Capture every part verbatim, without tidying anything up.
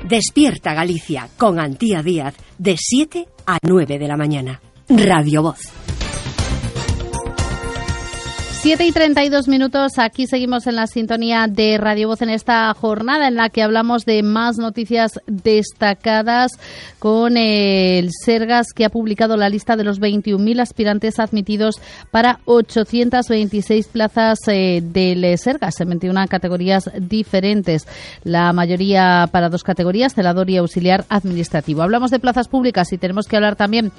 Despierta Galicia con Antía Díaz de siete a nueve de la mañana. Radio Voz. siete y treinta y dos minutos, aquí seguimos en la sintonía de Radio Voz en esta jornada en la que hablamos de más noticias destacadas con el Sergas, que ha publicado la lista de los veintiún mil aspirantes admitidos para ochocientas veintiséis plazas eh, del Sergas en veintiuna categorías diferentes, la mayoría para dos categorías, celador y auxiliar administrativo. Hablamos de plazas públicas y tenemos que hablar también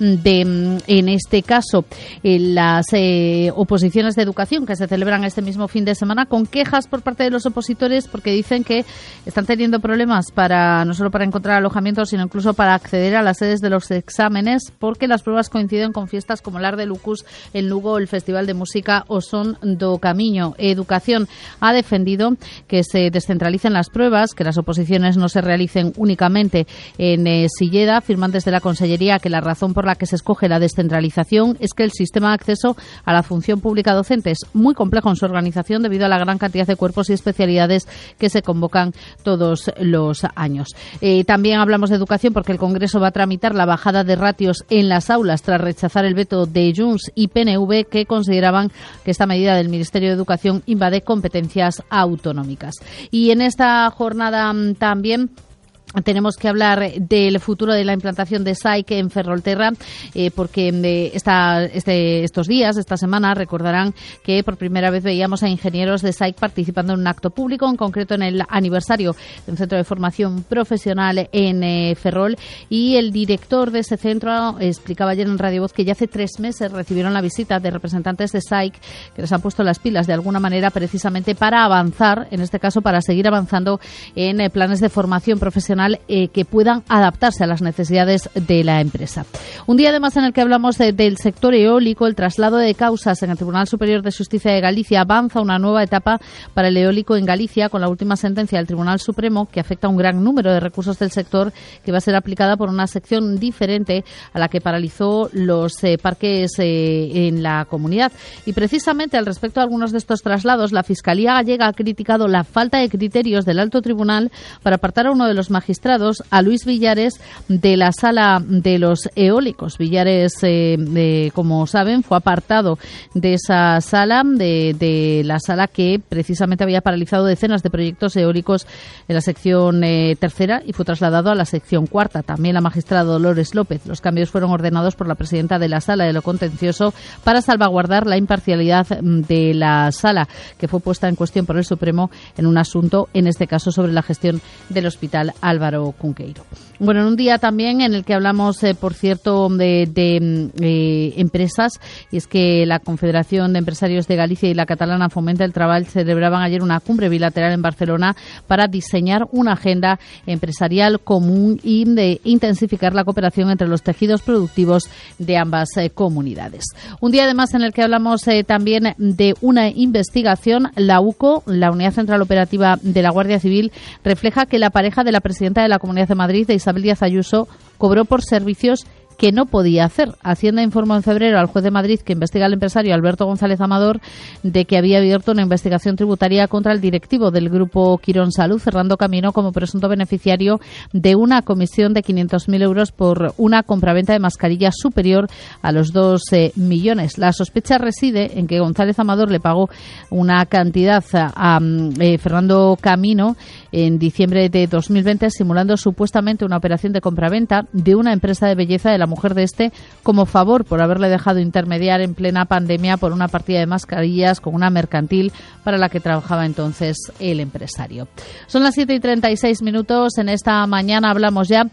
de, en este caso, eh, las eh, oposiciones de educación que se celebran este mismo fin de semana, con quejas por parte de los opositores porque dicen que están teniendo problemas para no solo para encontrar alojamiento, sino incluso para acceder a las sedes de los exámenes, porque las pruebas coinciden con fiestas como el Ar de Lucus en Lugo, el Festival de Música o Son do Camiño. Educación ha defendido que se descentralicen las pruebas, que las oposiciones no se realicen únicamente en eh, Silleda. Afirman desde la Consellería que la razón por la que se escoge la descentralización es que el sistema de acceso a la función pública docente es muy complejo en su organización debido a la gran cantidad de cuerpos y especialidades que se convocan todos los años. Eh, también hablamos de educación porque el Congreso va a tramitar la bajada de ratios en las aulas tras rechazar el veto de Junts y P N V, que consideraban que esta medida del Ministerio de Educación invade competencias autonómicas. Y en esta jornada también tenemos que hablar del futuro de la implantación de S A I C en Ferrolterra, eh, porque eh, esta, este, estos días, esta semana, recordarán que por primera vez veíamos a ingenieros de S A I C participando en un acto público, en concreto en el aniversario de un centro de formación profesional en eh, Ferrol, y el director de ese centro explicaba ayer en Radio Voz que ya hace tres meses recibieron la visita de representantes de S A I C que les han puesto las pilas de alguna manera precisamente para avanzar, en este caso para seguir avanzando en eh, planes de formación profesional Eh, que puedan adaptarse a las necesidades de la empresa. Un día además en el que hablamos de, del sector eólico. El traslado de causas en el Tribunal Superior de Justicia de Galicia avanza una nueva etapa para el eólico en Galicia, con la última sentencia del Tribunal Supremo que afecta a un gran número de recursos del sector, que va a ser aplicada por una sección diferente a la que paralizó los eh, parques eh, en la comunidad. Y precisamente al respecto de algunos de estos traslados, la Fiscalía Gallega ha criticado la falta de criterios del Alto Tribunal para apartar a uno de los magistrados, a Luis Villares, de la sala de los eólicos. Villares, eh, de, como saben, fue apartado de esa sala, de, de la sala que precisamente había paralizado decenas de proyectos eólicos en la sección eh, tercera, y fue trasladado a la sección cuarta. También la magistrada Dolores López. Los cambios fueron ordenados por la presidenta de la sala de lo contencioso para salvaguardar la imparcialidad de la sala, que fue puesta en cuestión por el Supremo en un asunto, en este caso sobre la gestión del Hospital Álvaro Cunqueiro. Bueno, en un día también en el que hablamos, eh, por cierto, de, de eh, empresas, y es que la Confederación de Empresarios de Galicia y la catalana Fomenta el Treball celebraban ayer una cumbre bilateral en Barcelona para diseñar una agenda empresarial común y de intensificar la cooperación entre los tejidos productivos de ambas eh, comunidades. Un día además en el que hablamos eh, también de una investigación. La U C O, la Unidad Central Operativa de la Guardia Civil, refleja que la pareja de la presidenta de la Comunidad de Madrid, de Isabel Díaz Ayuso, cobró por servicios que no podía hacer. Hacienda informó en febrero al juez de Madrid, que investiga al empresario Alberto González Amador, de que había abierto una investigación tributaria contra el directivo del grupo Quirón Salud, Fernando Camino, como presunto beneficiario de una comisión de quinientos mil euros por una compraventa de mascarillas superior a los dos eh, millones. La sospecha reside en que González Amador le pagó una cantidad a, a eh, Fernando Camino en diciembre de dos mil veinte, simulando supuestamente una operación de compraventa de una empresa de belleza de la mujer de este, como favor por haberle dejado intermediar en plena pandemia por una partida de mascarillas con una mercantil para la que trabajaba entonces el empresario. Son las siete y treinta y seis minutos. En esta mañana hablamos ya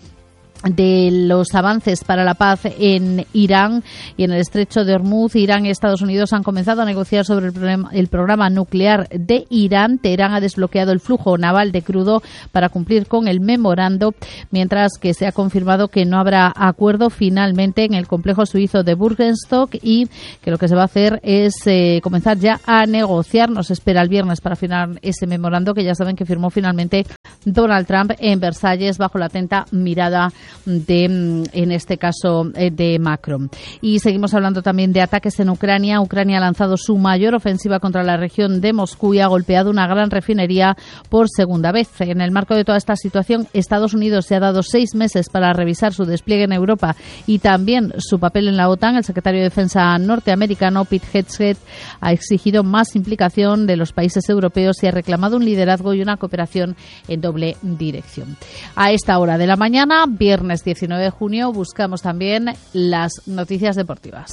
de los avances para la paz en Irán y en el estrecho de Hormuz. Irán y Estados Unidos han comenzado a negociar sobre el, problema, el programa nuclear de Irán. Teherán ha desbloqueado el flujo naval de crudo para cumplir con el memorando, mientras que se ha confirmado que no habrá acuerdo finalmente en el complejo suizo de Burgenstock y que lo que se va a hacer es eh, comenzar ya a negociar. Nos espera el viernes para firmar ese memorando, que ya saben que firmó finalmente Donald Trump en Versalles bajo la atenta mirada de, en este caso, de Macron. Y seguimos hablando también de ataques en Ucrania. Ucrania ha lanzado su mayor ofensiva contra la región de Moscú y ha golpeado una gran refinería por segunda vez. En el marco de toda esta situación, Estados Unidos se ha dado seis meses para revisar su despliegue en Europa y también su papel en la OTAN. El secretario de Defensa norteamericano, Pete Hegseth, ha exigido más implicación de los países europeos y ha reclamado un liderazgo y una cooperación en doble dirección. A esta hora de la mañana, viernes diecinueve de junio, buscamos también las noticias deportivas.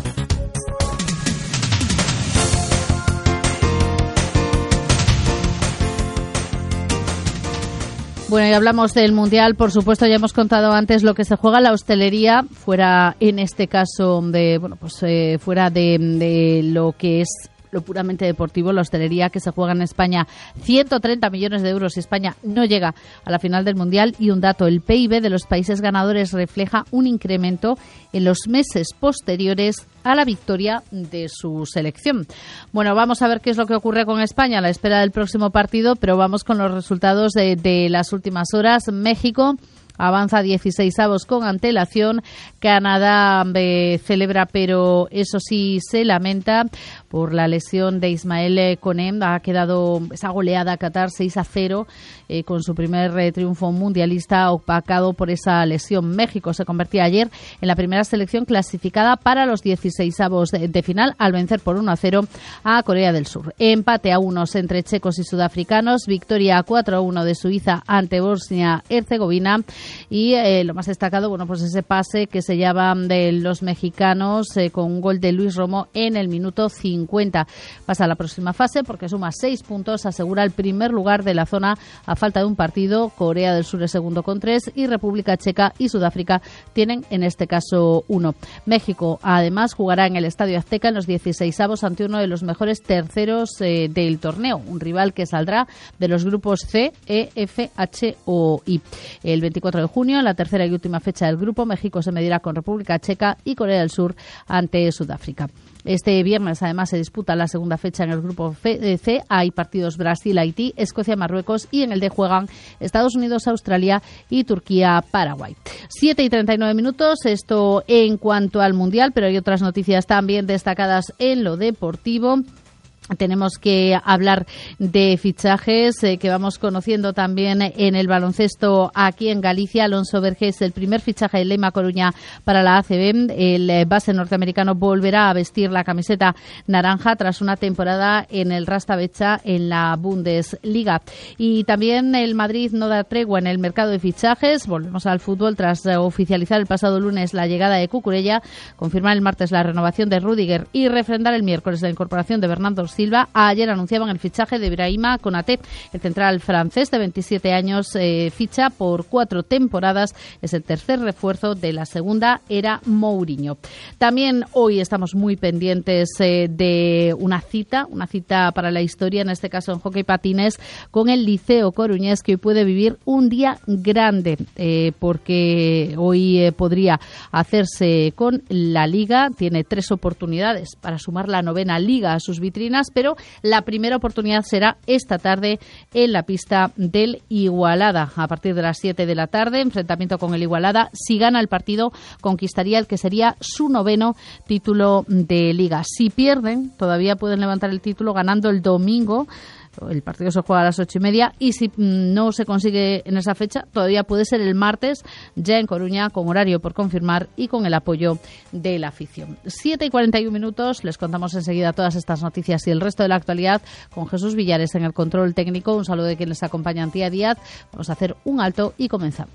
Bueno, y hablamos del Mundial, por supuesto, ya hemos contado antes lo que se juega la hostelería, fuera en este caso de, bueno, pues eh, fuera de, de lo que es lo puramente deportivo, la hostelería, que se juega en España ciento treinta millones de euros y España no llega a la final del Mundial. Y un dato, el P I B de los países ganadores refleja un incremento en los meses posteriores a la victoria de su selección. Bueno, vamos a ver qué es lo que ocurre con España a la espera del próximo partido, pero vamos con los resultados de, de las últimas horas. México avanza dieciseisavos con antelación. Canadá eh, celebra, pero eso sí se lamenta por la lesión de Ismael Koné. Ha quedado esa goleada a Qatar seis a cero eh, con su primer eh, triunfo mundialista opacado por esa lesión. México se convertía ayer en la primera selección clasificada para los dieciseisavos de, de final al vencer por uno a cero a Corea del Sur. Empate a unos entre checos y sudafricanos. Victoria cuatro a uno de Suiza ante Bosnia-Herzegovina. Y eh, lo más destacado, bueno, pues ese pase que se llama de los mexicanos eh, con un gol de Luis Romo en el minuto cincuenta. Pasa a la próxima fase porque suma seis puntos, asegura el primer lugar de la zona a falta de un partido. Corea del Sur es segundo con tres y República Checa y Sudáfrica tienen en este caso uno. México además jugará en el Estadio Azteca en los dieciseisavos ante uno de los mejores terceros eh, del torneo, un rival que saldrá de los grupos C, E, F, H o I. El veinticuatro de junio, en la tercera y última fecha del grupo, México se medirá con República Checa y Corea del Sur ante Sudáfrica. Este viernes, además, se disputa la segunda fecha en el grupo C. Hay partidos Brasil-Haití, Escocia-Marruecos y en el D juegan Estados Unidos-Australia y Turquía-Paraguay. siete y treinta y nueve minutos, esto en cuanto al Mundial, pero hay otras noticias también destacadas en lo deportivo. Tenemos que hablar de fichajes eh, que vamos conociendo también en el baloncesto aquí en Galicia. Alonso Vergés, el primer fichaje de Lema Coruña para la A C B. El base norteamericano volverá a vestir la camiseta naranja tras una temporada en el Rasta Becha en la Bundesliga. Y también el Madrid no da tregua en el mercado de fichajes. Volvemos al fútbol tras oficializar el pasado lunes la llegada de Cucurella, confirmar el martes la renovación de Rüdiger y refrendar el miércoles la incorporación de Bernardo Silva. Ayer anunciaban el fichaje de Brahima Konaté, el central francés de veintisiete años, eh, ficha por cuatro temporadas. Es el tercer refuerzo de la segunda era Mourinho. También hoy estamos muy pendientes eh, de una cita, una cita para la historia, en este caso en hockey patines, con el Liceo Coruñés, que hoy puede vivir un día grande, eh, porque hoy eh, podría hacerse con la Liga. Tiene tres oportunidades para sumar la novena Liga a sus vitrinas, pero la primera oportunidad será esta tarde en la pista del Igualada. A partir de las siete de la tarde, enfrentamiento con el Igualada. Si gana el partido, conquistaría el que sería su noveno título de Liga. Si pierden, todavía pueden levantar el título ganando el domingo. El partido se juega a las ocho y media y si no se consigue en esa fecha, todavía puede ser el martes ya en Coruña, con horario por confirmar y con el apoyo de la afición. siete y cuarenta y un minutos, les contamos enseguida todas estas noticias y el resto de la actualidad con Jesús Villares en el control técnico. Un saludo de quien les acompaña, Antía Díaz. Vamos a hacer un alto y comenzamos.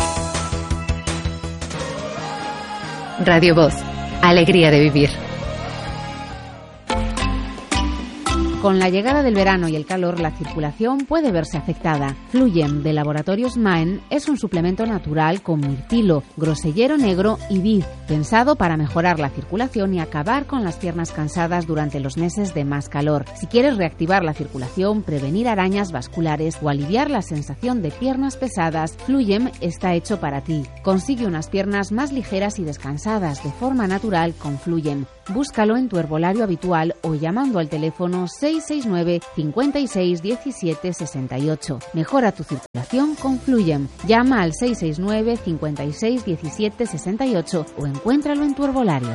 Radio Voz, alegría de vivir. Con la llegada del verano y el calor, la circulación puede verse afectada. Fluyen de Laboratorios Maen es un suplemento natural con mirtilo, grosellero negro y vid, pensado para mejorar la circulación y acabar con las piernas cansadas durante los meses de más calor. Si quieres reactivar la circulación, prevenir arañas vasculares o aliviar la sensación de piernas pesadas, Fluyem está hecho para ti. Consigue unas piernas más ligeras y descansadas de forma natural con Fluyem. Búscalo en tu herbolario habitual o llamando al teléfono seis seis seis nueve, cincuenta y seis, diecisiete, sesenta y ocho. Mejora tu circulación con Fluyem. Llama al seis seis nueve, cincuenta y seis, diecisiete, sesenta y ocho o encuéntralo en tu herbolario.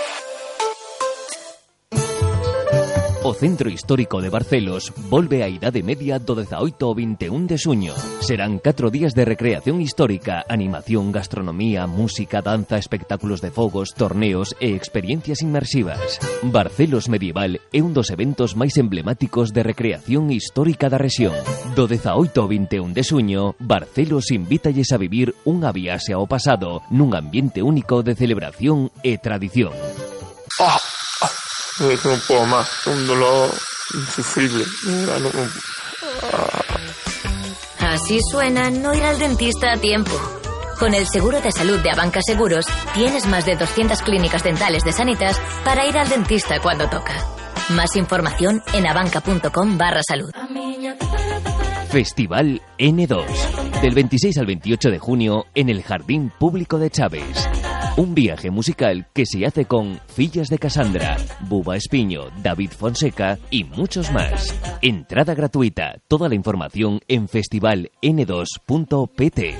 O Centro Histórico de Barcelos volve a Idade Media do dezaoito ao vinte e un de suño. Serán catro días de recreación histórica, animación, gastronomía, música, danza, espectáculos de fogos, torneos e experiencias inmersivas. Barcelos Medieval é un dos eventos máis emblemáticos de recreación histórica da rexión. Do dezaoito ao vinte e un de suño, Barcelos invítalles a vivir unha viaxe ao pasado nun ambiente único de celebración e tradición. Oh. No puedo más, un dolor insufrible. No, no. Así suena no ir al dentista a tiempo. Con el seguro de salud de Abanca Seguros, tienes más de doscientas clínicas dentales de Sanitas para ir al dentista cuando toca. Más información en abanca.com barra salud. Festival ene dos. Del veintiséis al veintiocho de junio en el Jardín Público de Chaves. Un viaje musical que se hace con Fillas de Cassandra, Buba Espiño, David Fonseca y muchos más. Entrada gratuita. Toda la información en festival ene dos punto pt.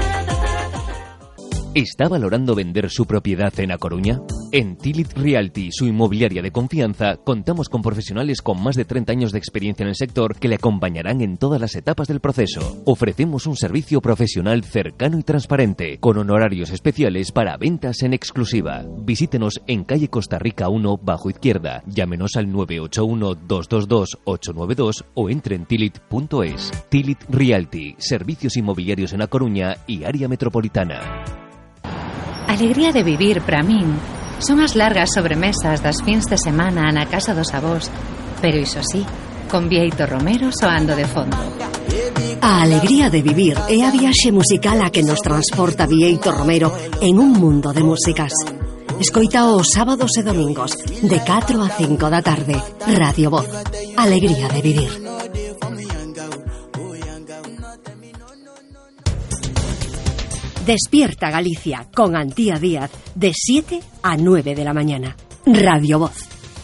¿Está valorando vender su propiedad en A Coruña? En Tilit Realty, su inmobiliaria de confianza, contamos con profesionales con más de treinta años de experiencia en el sector que le acompañarán en todas las etapas del proceso. Ofrecemos un servicio profesional cercano y transparente, con honorarios especiales para ventas en exclusiva. Visítenos en calle Costa Rica uno, bajo izquierda. Llámenos al nueve ocho uno, dos dos dos, ocho nueve dos o entre en tilit punto es. Tilit Realty, servicios inmobiliarios en A Coruña y área metropolitana. Alegría de vivir para min son as largas sobremesas das fins de semana na casa dos avós, pero iso sí, con Bieito Romero soando de fondo. A alegría de vivir é a viaxe musical a que nos transporta Bieito Romero en un mundo de músicas. Escoita os sábados e domingos de catro a cinco da tarde. Radio Voz. Alegría de vivir. Despierta Galicia con Antía Díaz de siete a nueve de la mañana. Radio Voz.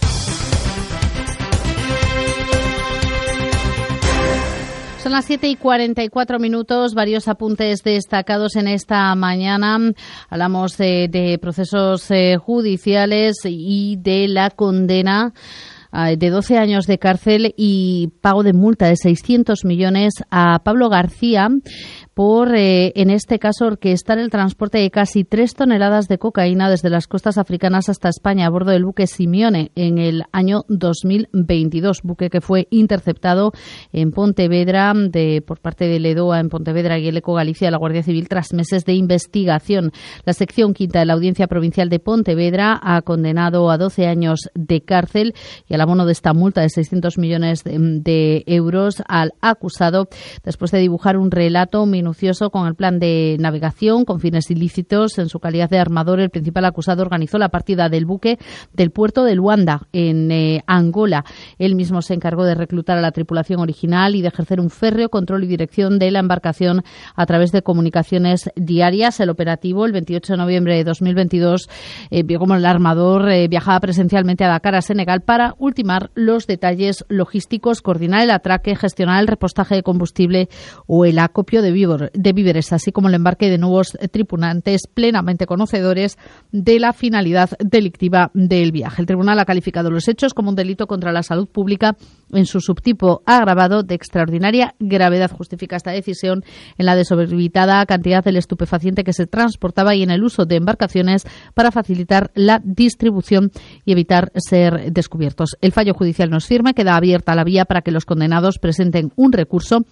Son las siete y cuarenta y cuatro minutos, varios apuntes destacados en esta mañana. Hablamos de, de procesos eh, judiciales y de la condena de doce años de cárcel y pago de multa de seiscientos millones a Pablo García por, eh, en este caso, orquestar el transporte de casi tres toneladas de cocaína desde las costas africanas hasta España a bordo del buque Simeone en el año dos mil veintidós, buque que fue interceptado en Pontevedra de, por parte del EDOA en Pontevedra y el Eco Galicia de la Guardia Civil tras meses de investigación. La sección quinta de la Audiencia Provincial de Pontevedra ha condenado a doce años de cárcel y al abono de esta multa de seiscientos millones de, de euros al acusado después de dibujar un relato minucioso con el plan de navegación con fines ilícitos. En su calidad de armador, el principal acusado organizó la partida del buque del puerto de Luanda, en eh, Angola. Él mismo se encargó de reclutar a la tripulación original y de ejercer un férreo control y dirección de la embarcación a través de comunicaciones diarias. El operativo, el veintiocho de noviembre de dos mil veintidós, eh, vio como el armador eh, viajaba presencialmente a Dakar, a Senegal, para ultimar los detalles logísticos, coordinar el atraque, gestionar el repostaje de combustible o el acopio de víveres de víveres, así como el embarque de nuevos tripulantes plenamente conocedores de la finalidad delictiva del viaje. El tribunal ha calificado los hechos como un delito contra la salud pública en su subtipo agravado de extraordinaria gravedad. Justifica esta decisión en la desorbitada cantidad del estupefaciente que se transportaba y en el uso de embarcaciones para facilitar la distribución y evitar ser descubiertos. El fallo judicial no es firme, queda abierta la vía para que los condenados presenten un recurso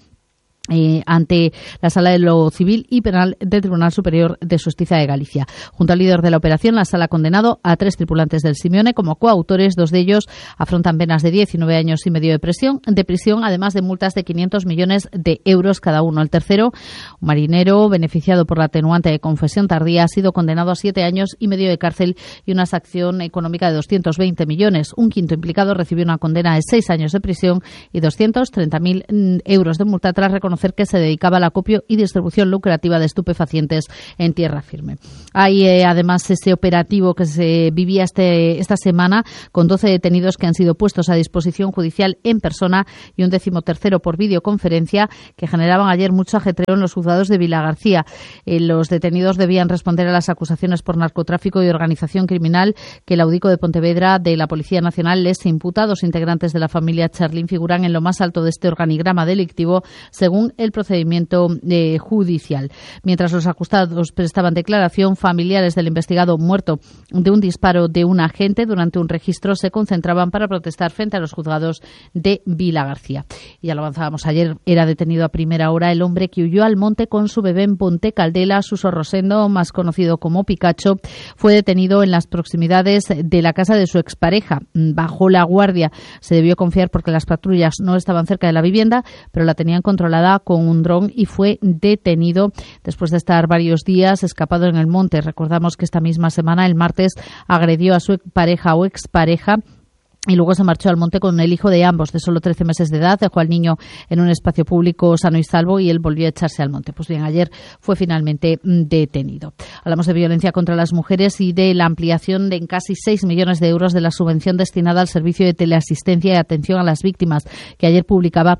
Eh, ante la Sala de lo Civil y Penal del Tribunal Superior de Justicia de Galicia. Junto al líder de la operación, la Sala ha condenado a tres tripulantes del Simeone como coautores. Dos de ellos afrontan penas de diecinueve años y medio de prisión, de prisión, además de multas de quinientos millones de euros cada uno. El tercero, un marinero beneficiado por la atenuante de confesión tardía, ha sido condenado a siete años y medio de cárcel y una sanción económica de doscientos veinte millones. Un quinto implicado recibió una condena de seis años de prisión y doscientos treinta mil euros de multa tras reconocer conocer que se dedicaba al acopio y distribución lucrativa de estupefacientes en tierra firme. Hay eh, además ese operativo que se vivía este, esta semana con doce detenidos que han sido puestos a disposición judicial en persona y un decimotercero por videoconferencia que generaban ayer mucho ajetreo en los juzgados de Vilagarcía. Eh, los detenidos debían responder a las acusaciones por narcotráfico y organización criminal que el audico de Pontevedra de la Policía Nacional les imputa. Dos integrantes de la familia Charlín figuran en lo más alto de este organigrama delictivo según el procedimiento eh, judicial. Mientras los acusados prestaban declaración, familiares del investigado muerto de un disparo de un agente durante un registro se concentraban para protestar frente a los juzgados de Vilagarcía. Y ya lo avanzábamos ayer, era detenido a primera hora el hombre que huyó al monte con su bebé en Ponte Caldela. Suso Rosendo, más conocido como Picacho, fue detenido en las proximidades de la casa de su expareja. Bajó la guardia. Se debió confiar porque las patrullas no estaban cerca de la vivienda, pero la tenían controlada con un dron y fue detenido después de estar varios días escapado en el monte. Recordamos que esta misma semana, el martes, agredió a su pareja o expareja y luego se marchó al monte con el hijo de ambos, de solo trece meses de edad. Dejó al niño en un espacio público sano y salvo y él volvió a echarse al monte. Pues bien, ayer fue finalmente detenido. Hablamos de violencia contra las mujeres y de la ampliación de en casi seis millones de euros de la subvención destinada al servicio de teleasistencia y atención a las víctimas, que ayer publicaba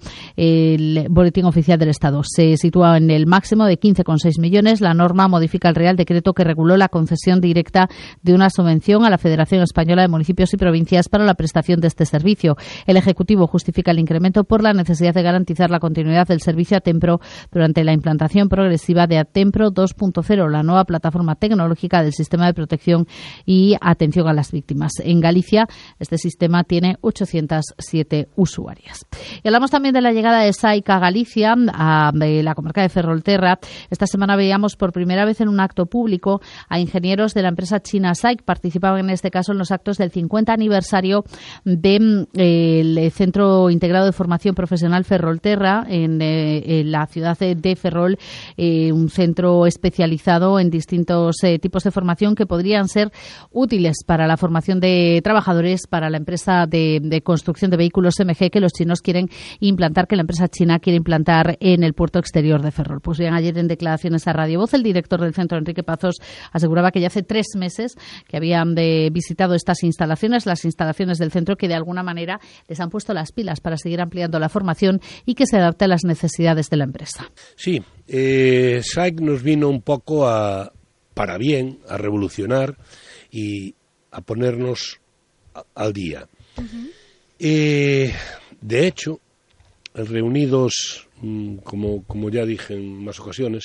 el Boletín Oficial del Estado. Se sitúa en el máximo de quince coma seis millones. La norma modifica el Real Decreto que reguló la concesión directa de una subvención a la Federación Española de Municipios y Provincias para la prestación de este servicio. El Ejecutivo justifica el incremento por la necesidad de garantizar la continuidad del servicio Atempro durante la implantación progresiva de Atempro dos punto cero, la nueva plataforma tecnológica del sistema de protección y atención a las víctimas. En Galicia, este sistema tiene ochocientas siete usuarias. Y hablamos también de la llegada de SAIC a Galicia, a la comarca de Ferrolterra. Esta semana veíamos por primera vez en un acto público a ingenieros de la empresa china SAIC. Participaban en este caso en los actos del cincuenta aniversario del eh, Centro Integrado de Formación Profesional Ferrolterra en, eh, en la ciudad de Ferrol, eh, un centro especializado en distintos eh, tipos de formación que podrían ser útiles para la formación de trabajadores para la empresa de, de construcción de vehículos M G que los chinos quieren implantar, que la empresa china quiere implantar en el puerto exterior de Ferrol. Pues bien, ayer en declaraciones a Radio Voz, el director del centro, Enrique Pazos, aseguraba que ya hace tres meses que habían de visitado estas instalaciones, las instalaciones del centro, que de alguna manera les han puesto las pilas para seguir ampliando la formación y que se adapte a las necesidades de la empresa. Sí, eh, SAIC nos vino un poco a, para bien, a revolucionar y a ponernos a, al día. Uh-huh. Eh, de hecho, reunidos, como, como ya dije en más ocasiones,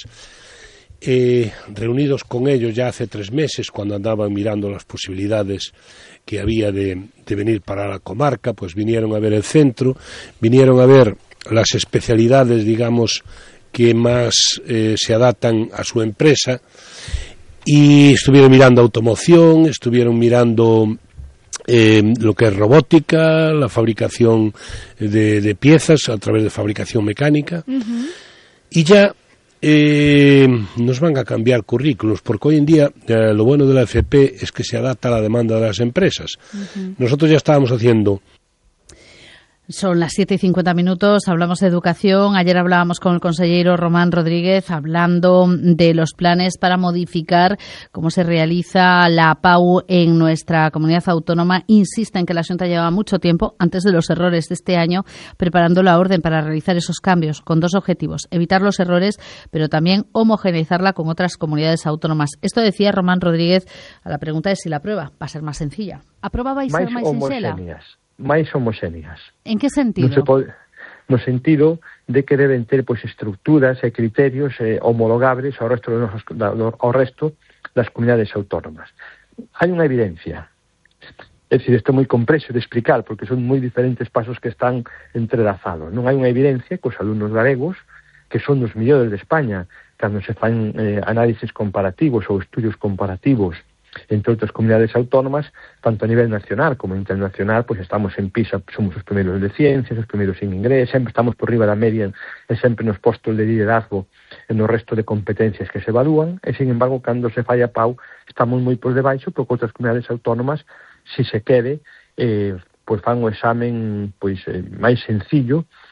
Eh, reunidos con ellos ya hace tres meses, cuando andaban mirando las posibilidades que había de, de venir para la comarca, pues vinieron a ver el centro, vinieron a ver las especialidades, digamos, que más eh, se adaptan a su empresa, y estuvieron mirando automoción, estuvieron mirando eh, lo que es robótica, la fabricación de, de piezas a través de fabricación mecánica, uh-huh. y ya Eh, nos van a cambiar currículos, porque hoy en día eh, lo bueno de la F P es que se adapta a la demanda de las empresas. Uh-huh. Nosotros ya estábamos haciendo... Son las siete y cincuenta minutos, hablamos de educación. Ayer hablábamos con el consejero Román Rodríguez hablando de los planes para modificar cómo se realiza la P A U en nuestra comunidad autónoma. Insiste en que la Xunta lleva mucho tiempo, antes de los errores de este año, preparando la orden para realizar esos cambios con dos objetivos: evitar los errores, pero también homogeneizarla con otras comunidades autónomas. Esto decía Román Rodríguez a la pregunta de si la prueba va a ser más sencilla. ¿A prueba vai ser máis sinxela? máis homoxéneas. En que sentido? Non se pode, no sentido de que deben ter pois estructuras e criterios eh, homologables ao resto, dos, ao resto das comunidades autónomas. Hai unha evidencia. É dicir, isto é moi complexo de explicar, porque son moi diferentes pasos que están entrelazados. Non hai unha evidencia que os alumnos galegos, que son dos mellores de España, cando se fan eh, análisis comparativos ou estudios comparativos entre outras comunidades autónomas, tanto a nivel nacional como internacional, pois estamos en PISA, somos os primeiros de ciencias, os primeiros en inglés, sempre estamos por riba da media e sempre nos postos de liderazgo en o resto de competencias que se evalúan, e, sin embargo, cando se falla a P A U, estamos moi por debaixo, porque outras comunidades autónomas, si se quere, eh, pois fan o examen pois eh, máis sencillo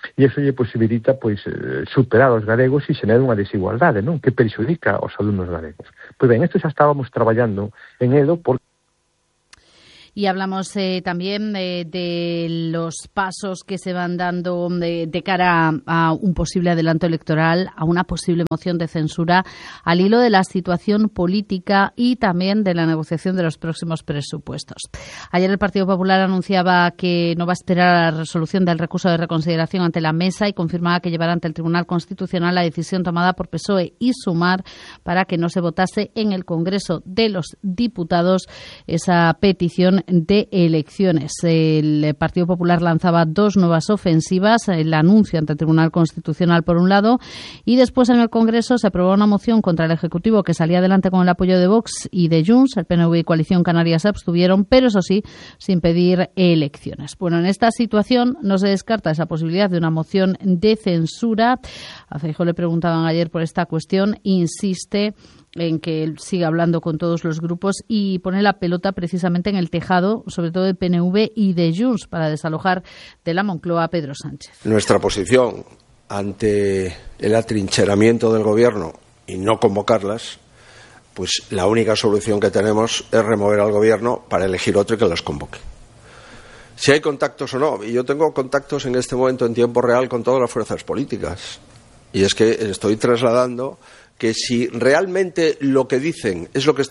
e iso lle posibilita pois superar os galegos e xerar unha desigualdade, non, que perxudica aos alumnos galegos. Pois ben, isto xa estábamos traballando en Edo porque Y hablamos eh, también eh, de los pasos que se van dando de, de cara a, a un posible adelanto electoral, a una posible moción de censura, al hilo de la situación política y también de la negociación de los próximos presupuestos. Ayer el Partido Popular anunciaba que no va a esperar a la resolución del recurso de reconsideración ante la mesa y confirmaba que llevará ante el Tribunal Constitucional la decisión tomada por P S O E y Sumar para que no se votase en el Congreso de los Diputados esa petición de elecciones. El Partido Popular lanzaba dos nuevas ofensivas, el anuncio ante el Tribunal Constitucional por un lado y después en el Congreso se aprobó una moción contra el Ejecutivo que salía adelante con el apoyo de Vox y de Junts. El P N V y Coalición Canaria se abstuvieron, pero eso sí, sin pedir elecciones. Bueno, en esta situación no se descarta esa posibilidad de una moción de censura. A Feijóo le preguntaban ayer por esta cuestión, insiste en que él siga hablando con todos los grupos y pone la pelota precisamente en el tejado, sobre todo de P N V y de Junts, para desalojar de la Moncloa a Pedro Sánchez. Nuestra posición ante el atrincheramiento del Gobierno y no convocarlas, pues la única solución que tenemos es remover al Gobierno para elegir otro y que los convoque. Si hay contactos o no, y yo tengo contactos en este momento en tiempo real con todas las fuerzas políticas, y es que estoy trasladando que si realmente lo que dicen es lo que